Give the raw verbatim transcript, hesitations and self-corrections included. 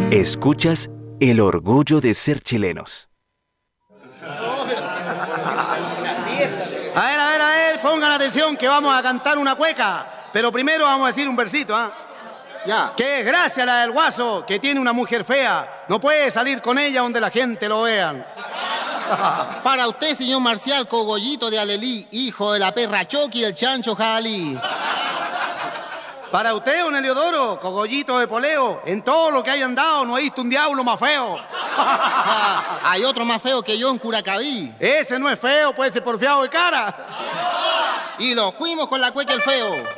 Escuchas El orgullo de ser chilenos. A ver, a ver, a ver, pongan atención que vamos a cantar una cueca. Pero primero vamos a decir un versito, ¿ah? Ya. Qué gracia la del guaso, que tiene una mujer fea. No puede salir con ella donde la gente lo vean. Para usted, señor Marcial Cogollito de Alelí, hijo de la perra Choqui y el chancho Jalí. Para usted, don Heliodoro, cogollito de poleo, en todo lo que hayan dado no he visto un diablo más feo. Hay otro más feo que yo en Curacaví. Ese no es feo, puede ser porfiado de cara. Y lo fuimos con la cueca el feo.